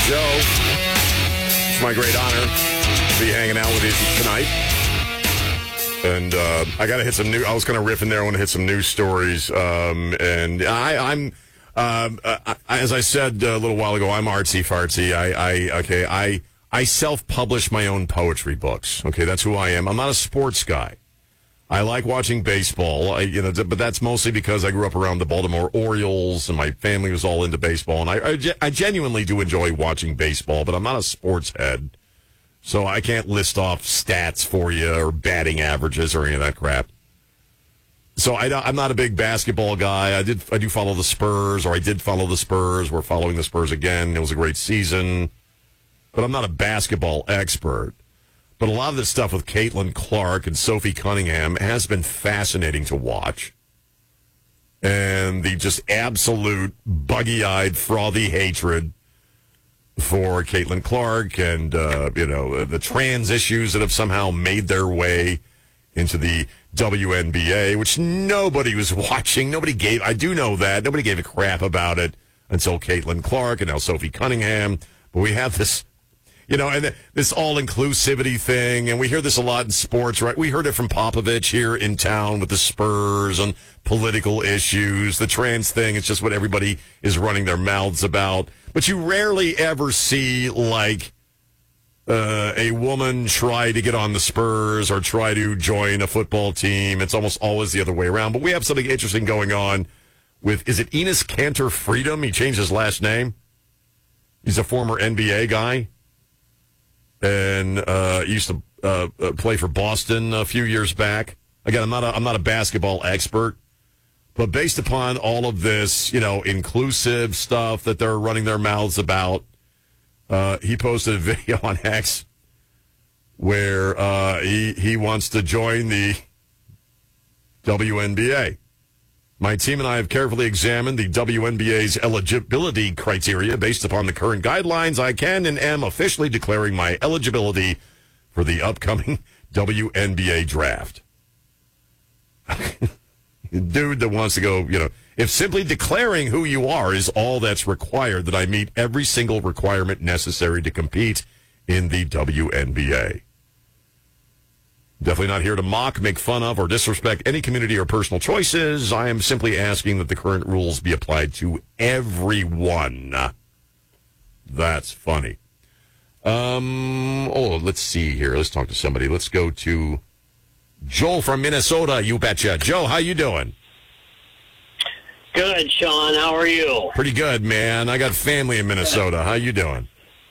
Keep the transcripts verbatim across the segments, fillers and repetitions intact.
Joe. It's my great honor to be hanging out with you tonight. And uh, I got to hit some new. I was kind of riffing there. I want to hit some news stories. Um, and I, I'm, um, uh, I, as I said a little while ago, I'm artsy fartsy. I, I okay. I I self-publish my own poetry books. Okay, that's who I am. I'm not a sports guy. I like watching baseball, I, you know, but that's mostly because I grew up around the Baltimore Orioles, and my family was all into baseball. And I, I, I genuinely do enjoy watching baseball, but I'm not a sports head, so I can't list off stats for you or batting averages or any of that crap. So I, I'm not a big basketball guy. I did, I do follow the Spurs, or I did follow the Spurs. We're following the Spurs again. It was a great season, but I'm not a basketball expert. But a lot of this stuff with Caitlin Clark and Sophie Cunningham has been fascinating to watch. And the just absolute buggy-eyed, frothy hatred for Caitlin Clark and, uh, you know, the trans issues that have somehow made their way into the W N B A, which nobody was watching. Nobody gave, I do know that, nobody gave a crap about it until Caitlin Clark and now Sophie Cunningham. But we have this... You know, and this all-inclusivity thing, and we hear this a lot in sports, right? We heard it from Popovich here in town with the Spurs on political issues. The trans thing, it's just what everybody is running their mouths about. But you rarely ever see, like, uh, a woman try to get on the Spurs or try to join a football team. It's almost always the other way around. But we have something interesting going on with, is it Enes Kanter Freedom? He changed his last name. He's a former N B A guy. And uh, used to uh, play for Boston a few years back. Again, I'm not a, I'm not a basketball expert, but based upon all of this, you know, inclusive stuff that they're running their mouths about, uh, he posted a video on X where uh, he he wants to join the W N B A. My team and I have carefully examined the W N B A's eligibility criteria. Based upon the current guidelines, I can and am officially declaring my eligibility for the upcoming W N B A draft. Dude that wants to go, you know, if simply declaring who you are is all that's required, that I meet every single requirement necessary to compete in the W N B A. Definitely not here to mock, make fun of, or disrespect any community or personal choices. I am simply asking that the current rules be applied to everyone. That's funny. Um. Oh, let's see here. Let's talk to somebody. Let's go to Joel from Minnesota, you betcha. Joe, how you doing? Good, Sean. How are you? Pretty good, man. I got family in Minnesota. How you doing?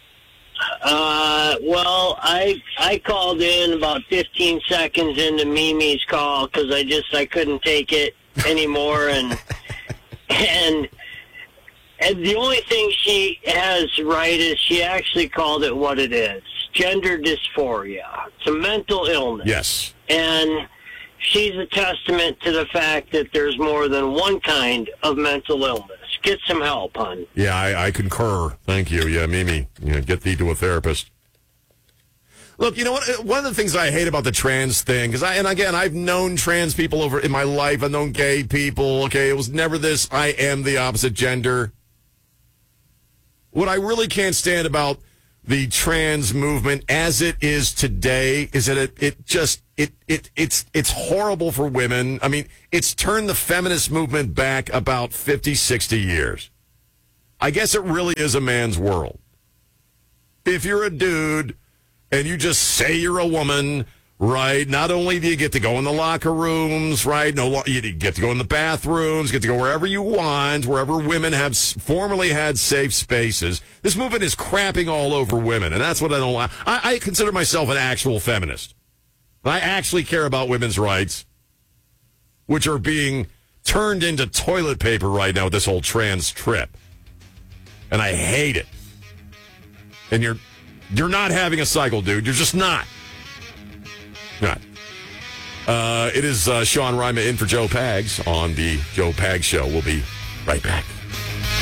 Uh, well, I I called in about fifteen seconds into Mimi's call because I just I couldn't take it anymore, and and and the only thing she has right is she actually called it what it is: gender dysphoria. It's a mental illness. Yes, and she's a testament to the fact that there's more than one kind of mental illness. Get some help, hon. Yeah, I, I concur. Thank you. Yeah, Mimi, you know, get thee to a therapist. Look, you know what? One of the things I hate about the trans thing, because I, and again, I've known trans people over in my life. I've known gay people. Okay, it was never this, I am the opposite gender. What I really can't stand about the trans movement as it is today is that it, it just, it, it, it's, it's horrible for women. I mean, it's turned the feminist movement back about fifty, sixty years. I guess it really is a man's world. If you're a dude and you just say you're a woman, right, not only do you get to go in the locker rooms, right, no, you get to go in the bathrooms, get to go wherever you want, wherever women have formerly had safe spaces. This movement is crapping all over women, and that's what I don't like. I, I consider myself an actual feminist. I actually care about women's rights, which are being turned into toilet paper right now with this whole trans trip. And I hate it. And you're you're not having a cycle, dude. You're just not. All right. Uh, it is uh, Sean Rima in for Joe Pags on the Joe Pags Show. We'll be right back.